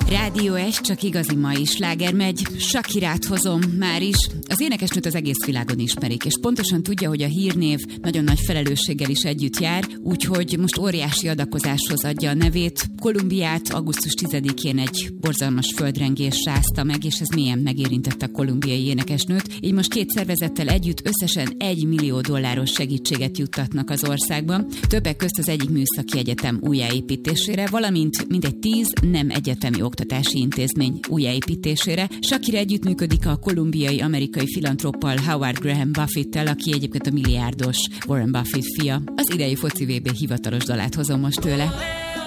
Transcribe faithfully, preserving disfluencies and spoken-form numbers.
Rádió egy, csak igazi mai sláger megy. Shakirát hozom már is. Az énekesnőt az egész világon ismerik, és pontosan tudja, hogy a hírnév nagyon nagy felelősséggel is együtt jár, úgyhogy most óriási adakozáshoz adja a nevét. Kolumbiát augusztus tizedikén egy borzalmas földrengés rázta meg, és ez mélyen megérintette a kolumbiai énekesnőt. Így most két szervezettel együtt összesen egy millió dolláros segítséget juttatnak az országban. Többek közt az egyik műszaki egyetem újjáépítésére, valamint mintegy tíz nem egyetemi oktatási intézmény újjáépítésére. Shakira együttműködik a kolumbiai amerikai filantróppal Howard Graham Buffett-tel, aki egyébként a milliárdos Warren Buffett fia. Az idei foci vé bé hivatalos dalát hozom most tőle.